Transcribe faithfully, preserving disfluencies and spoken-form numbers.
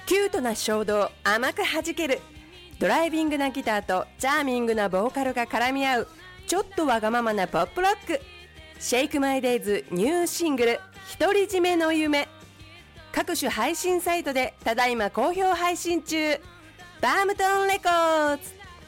キュートな衝動甘く弾ける、ドライビングなギターとチャーミングなボーカルが絡み合うちょっとわがままなポップロック。シェイクマイデイズニューシングル独り占めの夢、各種配信サイトでただいま好評配信中。バームトーンレコーズ。